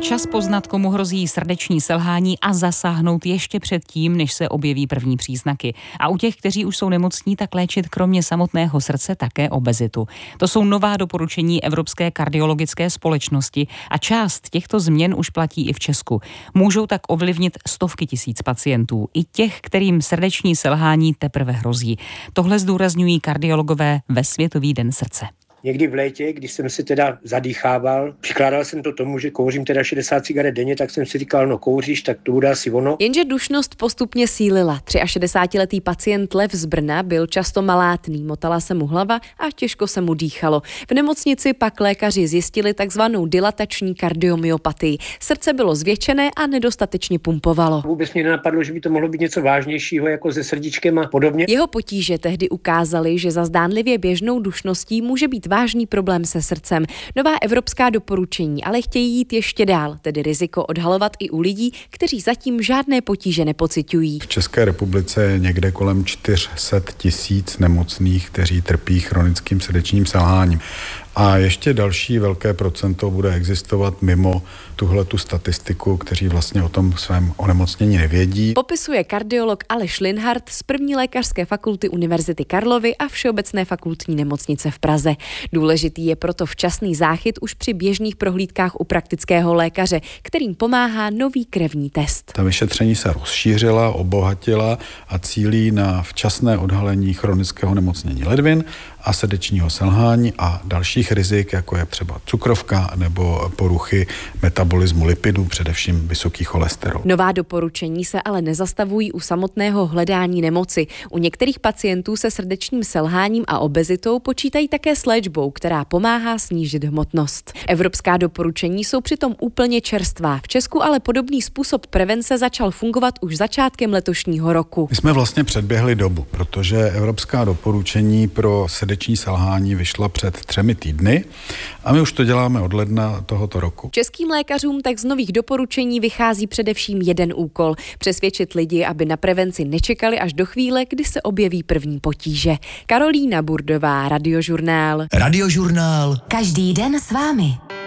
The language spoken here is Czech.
Včas poznat, komu hrozí srdeční selhání a zasáhnout ještě předtím, než se objeví první příznaky. A u těch, kteří už jsou nemocní, tak léčit kromě samotného srdce také obezitu. To jsou nová doporučení Evropské kardiologické společnosti a část těchto změn už platí i v Česku. Můžou tak ovlivnit stovky tisíc pacientů, i těch, kterým srdeční selhání teprve hrozí. Tohle zdůrazňují kardiologové ve Světový den srdce. Někdy v létě, když jsem se teda zadýchával, přikládal jsem to tomu, že kouřím teda 60 cigaret denně, tak jsem si říkal, no kouříš, tak to bude asi ono. Jenže dušnost postupně sílila. 63letý pacient Lev z Brna byl často malátný, motala se mu hlava a těžko se mu dýchalo. V nemocnici pak lékaři zjistili takzvanou dilatační kardiomyopatii. Srdce bylo zvětšené a nedostatečně pumpovalo. Vůbec mě nenapadlo, že by to mohlo být něco vážnějšího, jako se srdíčkem a podobně. Jeho potíže tehdy ukázaly, že za zdánlivě běžnou dušností může být vážný problém se srdcem. Nová evropská doporučení ale chtějí jít ještě dál, tedy riziko odhalovat i u lidí, kteří zatím žádné potíže nepociťují. V České republice je někde kolem 400 000 nemocných, kteří trpí chronickým srdečním selháním. A ještě další velké procento bude existovat mimo tuhletu statistiku, kteří vlastně o tom svém onemocnění nevědí. Popisuje kardiolog Aleš Linhart z první lékařské fakulty Univerzity Karlovy a Všeobecné fakultní nemocnice v Praze. Důležitý je proto včasný záchyt už při běžných prohlídkách u praktického lékaře, kterým pomáhá nový krevní test. Ta vyšetření se rozšířila, obohatila a cílí na včasné odhalení chronického onemocnění ledvin a srdečního selhání a dalších rizik, jako je třeba cukrovka nebo poruchy metabolismu lipidů, především vysoký cholesterol. Nová doporučení se ale nezastavují u samotného hledání nemoci. U některých pacientů se srdečním selháním a obezitou počítají také s léčbou, která pomáhá snížit hmotnost. Evropská doporučení jsou přitom úplně čerstvá. V Česku ale podobný způsob prevence začal fungovat už začátkem letošního roku. My jsme vlastně předběhli dobu, protože evropská doporučení pro srdeční selhání vyšla před 3 týdny a my už to děláme od ledna tohoto roku. Českým lékařům tak z nových doporučení vychází především jeden úkol: přesvědčit lidi, aby na prevenci nečekali až do chvíle, kdy se objeví první potíže. Karolína Burdová, Radiožurnál. Radiožurnál. Každý den s vámi.